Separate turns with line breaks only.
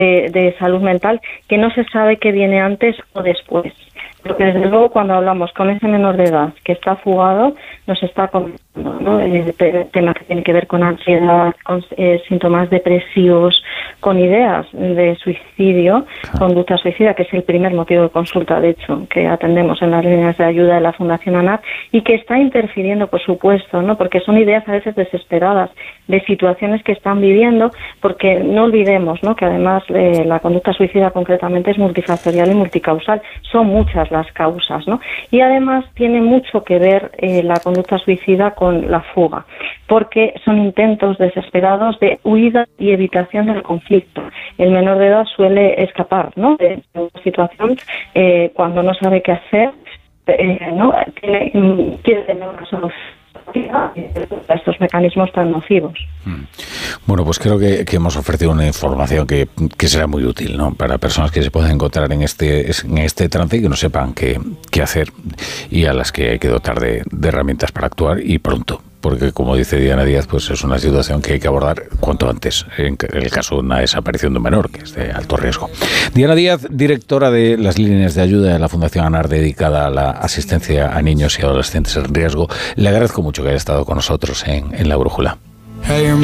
de salud mental que no se sabe qué viene antes o después. Porque desde luego cuando hablamos con ese menor de edad que está fugado, nos está comentando, ¿no? Temas que tienen que ver con ansiedad, con síntomas depresivos, con ideas de suicidio, conducta suicida, que es el primer motivo de consulta, de hecho, que atendemos en las líneas de ayuda de la Fundación ANAR, y que está interfiriendo, por supuesto, ¿no? Porque son ideas a veces desesperadas de situaciones que están viviendo, porque no olvidemos, ¿no?, que además la conducta suicida concretamente es multifactorial y multicausal, son muchas las causas, ¿no? Y además tiene mucho que ver la conducta suicida con la fuga, porque son intentos desesperados de huida y evitación del conflicto. El menor de edad suele escapar, ¿no?, de una situación cuando no sabe qué hacer, ¿no? Quiere tener una solución a estos mecanismos tan nocivos.
Bueno, pues creo que hemos ofrecido una información que será muy útil, ¿no?, para personas que se puedan encontrar en este trance y que no sepan qué hacer, y a las que hay que dotar de herramientas para actuar y pronto. Porque, como dice Diana Díaz, pues es una situación que hay que abordar cuanto antes, en el caso de una desaparición de un menor, que es de alto riesgo. Diana Díaz, directora de las líneas de ayuda de la Fundación ANAR, dedicada a la asistencia a niños y adolescentes en riesgo. Le agradezco mucho que haya estado con nosotros en La Brújula.